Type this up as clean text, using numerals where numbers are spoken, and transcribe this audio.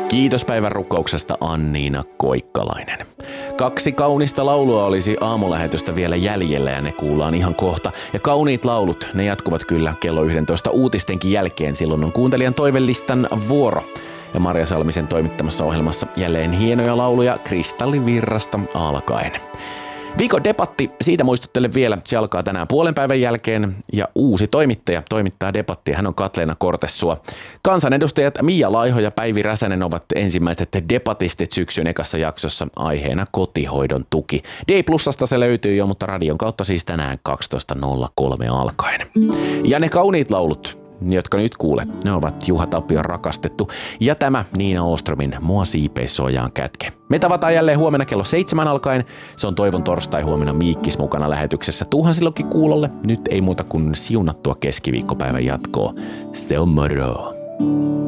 Kiitos päivän rukouksesta Anniina Koikkalainen. 2 kaunista laulua olisi aamulähetystä vielä jäljellä ja ne kuullaan ihan kohta. Ja kauniit laulut, ne jatkuvat kyllä kello 11 uutistenkin jälkeen. Silloin on kuuntelijan toivelistan vuoro. Ja Marja Salmisen toimittamassa ohjelmassa jälleen hienoja lauluja Kristallivirrasta alkaen. Viikon debatti, siitä muistuttelen vielä, se alkaa tänään puolenpäivän jälkeen ja uusi toimittaja toimittaa debattia, hän on Katleena Kortessua. Kansanedustajat Mia Laiho ja Päivi Räsänen ovat ensimmäiset debatistit syksyn ekassa jaksossa, aiheena kotihoidon tuki. D+:sta se löytyy jo, mutta radion kautta siis tänään 12.03 alkaen. Ja ne kauniit laulut, jotka nyt kuulet, ne ovat Juha Tapion rakastettu ja tämä Niina Åströmin Mua siipeissuojaan kätke. Me tavataan jälleen huomenna kello 7 alkaen. Se on Toivon torstai, huomenna Miikkis mukana lähetyksessä. Tuuhan silloinkin kuulolle. Nyt ei muuta kuin siunattua keskiviikkopäivän jatkoa. Se on moro.